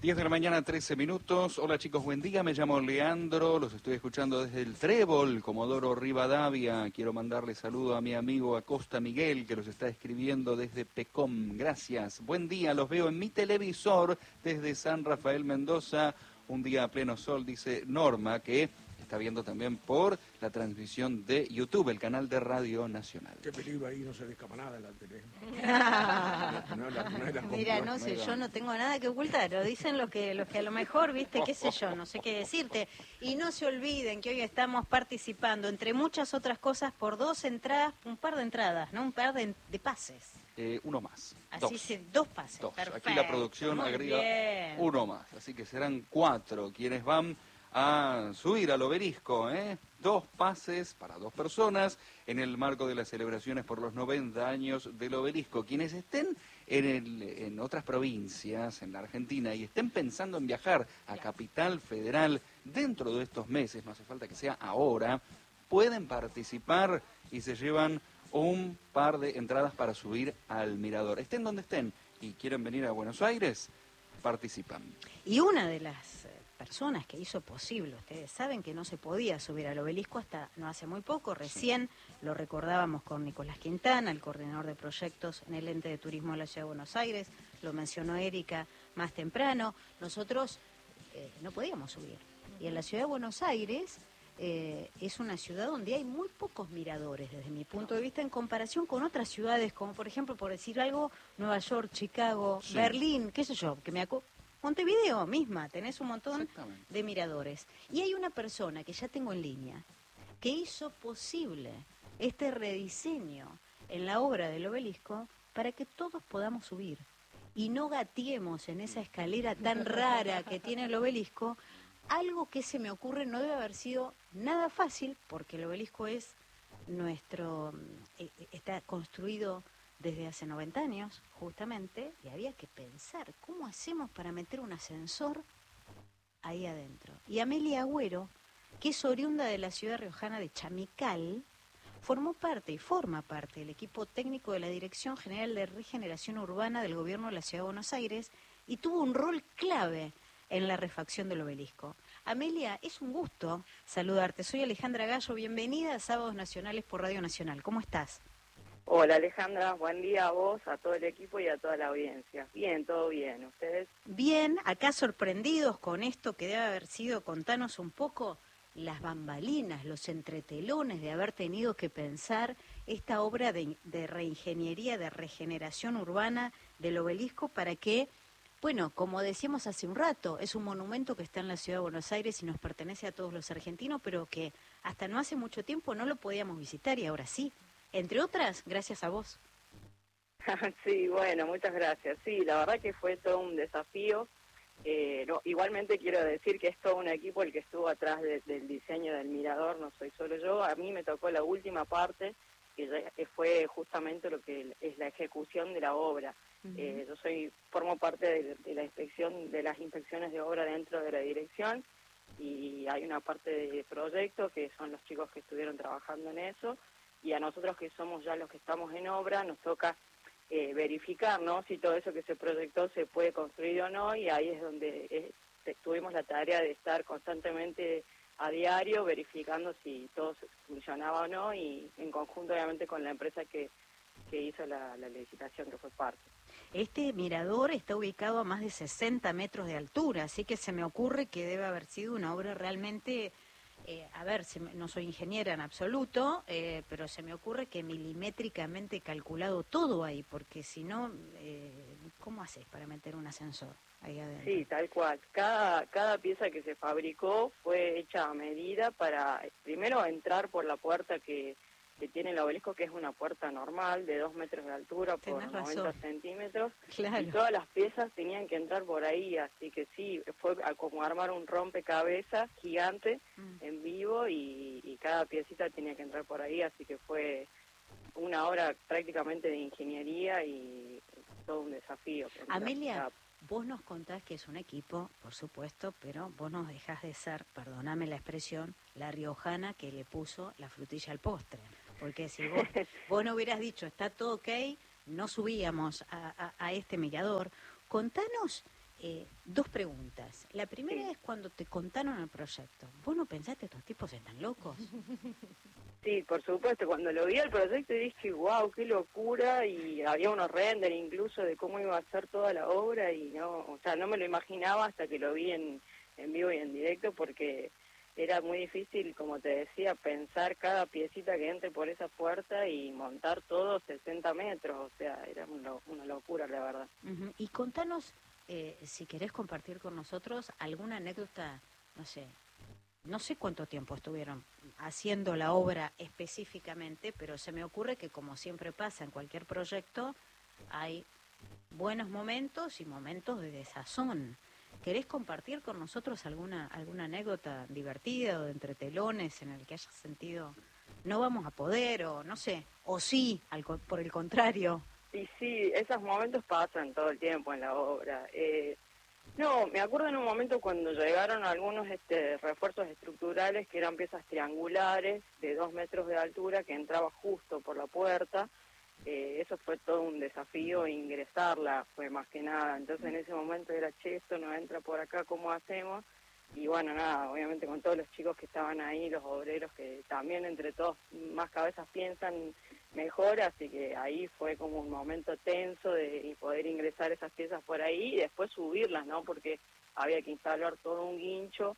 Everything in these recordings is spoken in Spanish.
10 de la mañana, 13 minutos. Hola chicos, buen día. Me llamo Leandro, los estoy escuchando desde el Trébol, Comodoro Rivadavia. Quiero mandarle saludo a mi amigo Acosta Miguel, que los está escribiendo desde Pecom. Gracias. Buen día, los veo en mi televisor desde San Rafael Mendoza. Un día a pleno sol, dice Norma, que está viendo también por la transmisión de YouTube, el canal de Radio Nacional. Qué peligro ahí, no se le escapa nada en la tele. Mira, no sé, yo no tengo nada que ocultar, lo dicen los que a lo mejor, viste, qué sé yo, no sé qué decirte. Y no se olviden que hoy estamos participando, entre muchas otras cosas, por un par de entradas, ¿no? Un par de pases. Uno más. Dos pases. Dos. Perfecto. Aquí la producción Muy agrega bien. uno más, así que serán 4 quienes van a subir al obelisco, ¿eh? 2 pases para 2 personas en el marco de las celebraciones por los 90 años del obelisco. Quienes estén en otras provincias, en la Argentina, y estén pensando en viajar a Capital Federal dentro de estos meses, no hace falta que sea ahora, pueden participar y se llevan un par de entradas para subir al mirador. Estén donde estén y quieren venir a Buenos Aires, participan. Y una de las personas que hizo posible, ustedes saben que no se podía subir al obelisco hasta no hace muy poco, recién lo recordábamos con Nicolás Quintana, el coordinador de proyectos en el ente de turismo de la Ciudad de Buenos Aires, lo mencionó Erika más temprano, nosotros no podíamos subir. Y en la Ciudad de Buenos Aires es una ciudad donde hay muy pocos miradores desde mi punto de vista en comparación con otras ciudades, como por ejemplo, por decir algo, Nueva York, Chicago, Berlín, qué sé yo, Montevideo misma, tenés un montón de miradores. Y hay una persona que ya tengo en línea, que hizo posible este rediseño en la obra del obelisco para que todos podamos subir y no gateemos en esa escalera tan rara que tiene el obelisco. Algo que se me ocurre no debe haber sido nada fácil, porque el obelisco está construido desde hace 90 años, justamente, y había que pensar cómo hacemos para meter un ascensor ahí adentro. Y Amelia Agüero, que es oriunda de la ciudad riojana de Chamical, forma parte del equipo técnico de la Dirección General de Regeneración Urbana del Gobierno de la Ciudad de Buenos Aires y tuvo un rol clave en la refacción del obelisco. Amelia, es un gusto saludarte. Soy Alejandra Gallo, bienvenida a Sábados Nacionales por Radio Nacional. ¿Cómo estás? Hola Alejandra, buen día a vos, a todo el equipo y a toda la audiencia. Bien, todo bien, ¿ustedes? Bien, acá sorprendidos con esto que debe haber sido, contanos un poco las bambalinas, los entretelones de haber tenido que pensar esta obra de reingeniería, de regeneración urbana del obelisco para que, bueno, como decíamos hace un rato, es un monumento que está en la Ciudad de Buenos Aires y nos pertenece a todos los argentinos, pero que hasta no hace mucho tiempo no lo podíamos visitar y ahora sí. Entre otras, gracias a vos. Sí, bueno, muchas gracias. Sí, la verdad que fue todo un desafío. Igualmente quiero decir que es todo un equipo el que estuvo atrás del diseño del mirador, no soy solo yo. A mí me tocó la última parte, que fue justamente lo que es la ejecución de la obra. Yo formo parte de la inspección, de las inspecciones de obra dentro de la dirección, y hay una parte de proyecto que son los chicos que estuvieron trabajando en eso, y a nosotros que somos ya los que estamos en obra nos toca verificar, ¿no?, si todo eso que se proyectó se puede construir o no, y ahí es donde tuvimos la tarea de estar constantemente a diario verificando si todo funcionaba o no, y en conjunto obviamente con la empresa que hizo la licitación, que fue parte. Este mirador está ubicado a más de 60 metros de altura, así que se me ocurre que debe haber sido una obra realmente, no soy ingeniera en absoluto, pero se me ocurre que milimétricamente calculado todo ahí, porque si no, ¿cómo haces para meter un ascensor ahí adentro? Sí, tal cual. Cada pieza que se fabricó fue hecha a medida para, primero, entrar por la puerta que tiene el obelisco, que es una puerta normal de 2 metros de altura por 90 centímetros. Claro. Y todas las piezas tenían que entrar por ahí, así que sí, fue como armar un rompecabezas gigante en vivo, y cada piecita tenía que entrar por ahí, así que fue una obra prácticamente de ingeniería y todo un desafío. Amelia, vos nos contás que es un equipo, por supuesto, pero vos nos dejás de ser, perdóname la expresión, la riojana que le puso la frutilla al postre. Porque si vos no hubieras dicho, está todo ok, no subíamos a este mirador. Contanos Dos preguntas. La primera Sí. es cuando te contaron el proyecto. ¿Vos no pensaste estos tipos están locos? Sí, por supuesto, cuando lo vi el proyecto dije, wow, qué locura, y había unos render incluso de cómo iba a ser toda la obra, y no, o sea, no me lo imaginaba hasta que lo vi en vivo y en directo, porque era muy difícil, como te decía, pensar cada piecita que entre por esa puerta y montar todo 60 metros, o sea, era una locura, la verdad. Ujú. Y contanos, si querés compartir con nosotros alguna anécdota, no sé cuánto tiempo estuvieron haciendo la obra específicamente, pero se me ocurre que como siempre pasa en cualquier proyecto, hay buenos momentos y momentos de desazón. ¿Querés compartir con nosotros alguna anécdota divertida o de entre telones en el que hayas sentido no vamos a poder o no sé, o sí, por el contrario? Y sí, esos momentos pasan todo el tiempo en la obra. No, me acuerdo en un momento cuando llegaron algunos refuerzos estructurales que eran piezas triangulares de 2 metros de altura que entraba justo por la puerta. Eso fue todo un desafío, ingresarla fue más que nada. Entonces en ese momento era, che, esto no entra por acá, ¿cómo hacemos? Y bueno, nada, obviamente con todos los chicos que estaban ahí, los obreros que también entre todos más cabezas piensan mejor, así que ahí fue como un momento tenso de poder ingresar esas piezas por ahí y después subirlas, ¿no? Porque había que instalar todo un guincho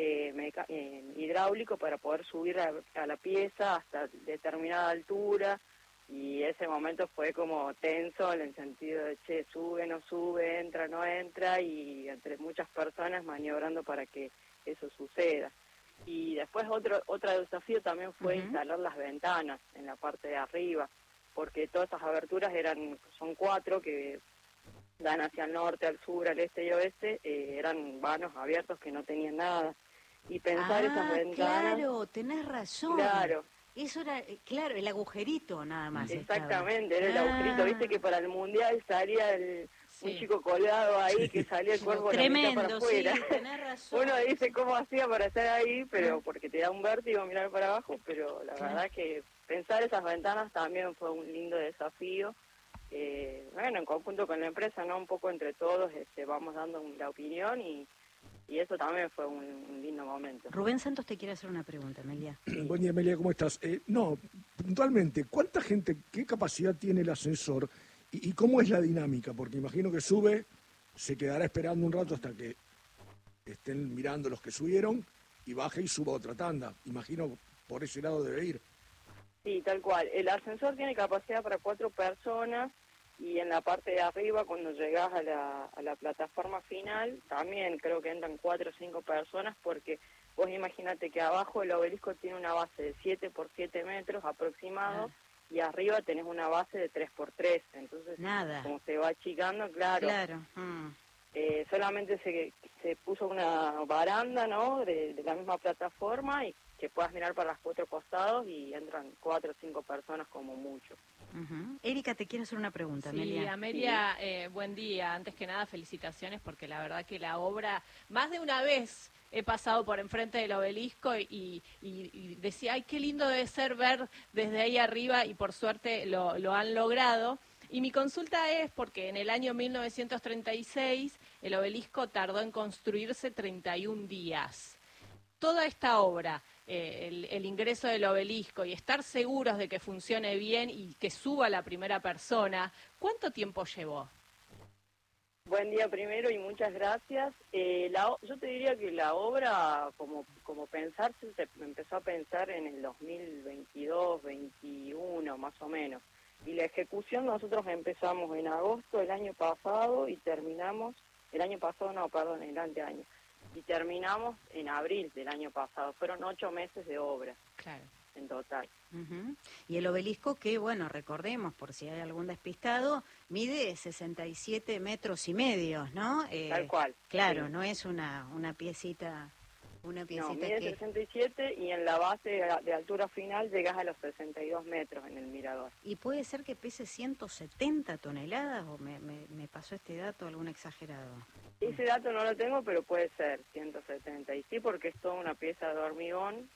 hidráulico para poder subir a la pieza hasta determinada altura, y ese momento fue como tenso en el sentido de, che, sube, no sube, entra, no entra, y entre muchas personas maniobrando para que eso suceda. Y después otro desafío también fue instalar las ventanas en la parte de arriba, porque todas esas aberturas son 4 que dan hacia el norte, al sur, al este y oeste, eran vanos abiertos que no tenían nada. Y pensar esas ventanas... Claro, tenés razón. Claro. Eso era, claro, el agujerito nada más. Exactamente, estaba. era el agujerito. Viste que para el mundial salía un chico colgado ahí que salía el cuerpo la mitad para afuera. Sí, tenés razón. Uno dice cómo hacía para estar ahí, pero porque te da un vértigo mirar para abajo, pero la verdad que pensar esas ventanas también fue un lindo desafío. Bueno, en conjunto con la empresa, ¿no? Un poco entre todos vamos dando la opinión y eso también fue un lindo momento. Rubén Santos te quiere hacer una pregunta, Amelia. Buen día, Amelia, ¿cómo estás? No, puntualmente, ¿cuánta gente, qué capacidad tiene el ascensor y cómo es la dinámica? Porque imagino que sube, se quedará esperando un rato hasta que estén mirando los que subieron y baje y suba otra tanda. Imagino por ese lado debe ir. Sí, tal cual. El ascensor tiene capacidad para 4 personas. Y en la parte de arriba, cuando llegás a la plataforma final, también creo que entran 4 o 5 personas, porque vos imagínate que abajo el obelisco tiene una base de 7 por 7 metros aproximado, y arriba tenés una base de 3 por 3, entonces como se va achicando, claro. Solamente se puso una baranda, ¿no?, de la misma plataforma, y que puedas mirar para los 4 costados, y entran 4 o 5 personas como mucho. Erika, te quiero hacer una pregunta, Amelia. Sí, Amelia, buen día. Antes que nada, felicitaciones, porque la verdad que la obra, más de una vez he pasado por enfrente del obelisco y decía, ay, qué lindo debe ser ver desde ahí arriba, y por suerte lo han logrado. Y mi consulta es porque en el año 1936 el obelisco tardó en construirse 31 días. Toda esta obra, el ingreso del obelisco y estar seguros de que funcione bien y que suba la primera persona, ¿cuánto tiempo llevó? Buen día primero y muchas gracias. Yo te diría que la obra, como pensarse, se empezó a pensar en el 2022, 21 más o menos. Y la ejecución nosotros empezamos en agosto del año pasado y terminamos, el anteaño. Y terminamos en abril del año pasado. Fueron 8 meses de obra. Claro. En total. Y el obelisco que, bueno, recordemos, por si hay algún despistado, mide 67 metros y medio, ¿no? Tal cual. Claro, sí. No es una piecita no, mide 67 y en la base de altura final llegas a los 62 metros en el mirador. ¿Y puede ser que pese 170 toneladas o me pasó este dato algún exagerado? Ese dato no lo tengo, pero puede ser 170. Y sí, porque es toda una pieza de hormigón,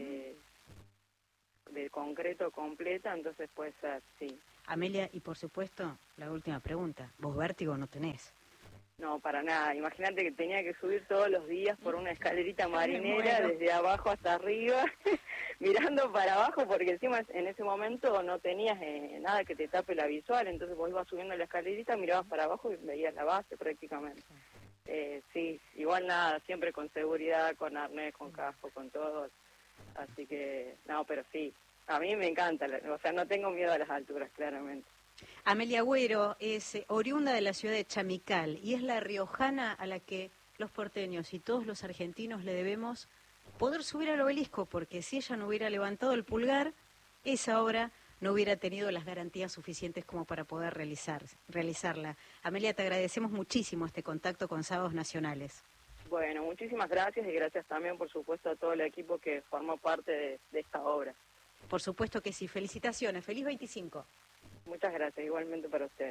de concreto completa, entonces puede ser, sí. Amelia, y por supuesto, la última pregunta. ¿Vos vértigo no tenés? No, para nada. Imagínate que tenía que subir todos los días por una escalerita marinera desde abajo hasta arriba, mirando para abajo, porque encima en ese momento no tenías nada que te tape la visual, entonces vos ibas subiendo la escalerita, mirabas para abajo y veías la base prácticamente. Sí, igual nada, siempre con seguridad, con arnés, con casco, con todo. Así que, no, pero sí, a mí me encanta, o sea, no tengo miedo a las alturas, claramente. Amelia Agüero es oriunda de la ciudad de Chamical y es la riojana a la que los porteños y todos los argentinos le debemos poder subir al obelisco, porque si ella no hubiera levantado el pulgar, esa obra no hubiera tenido las garantías suficientes como para poder realizarla. Amelia, te agradecemos muchísimo este contacto con Sábados Nacionales. Bueno, muchísimas gracias y gracias también, por supuesto, a todo el equipo que formó parte de esta obra. Por supuesto que sí. Felicitaciones. Feliz 25. Muchas gracias, igualmente para ustedes.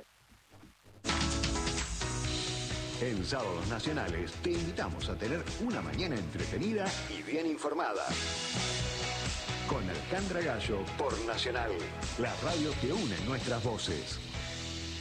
En Sábados Nacionales te invitamos a tener una mañana entretenida y bien informada. Con Alejandra Gallo por Nacional, la radio que une nuestras voces.